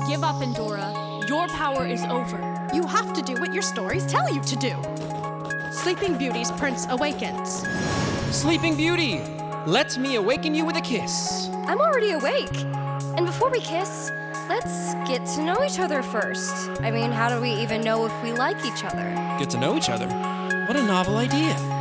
Give up, Endora. Your power is over. You have to do what your stories tell you to do. Sleeping Beauty's prince awakens. Sleeping Beauty, let me awaken you with a kiss. I'm already awake. And before we kiss, let's get to know each other first. I mean, how do we even know if we like each other? Get to know each other? What a novel idea.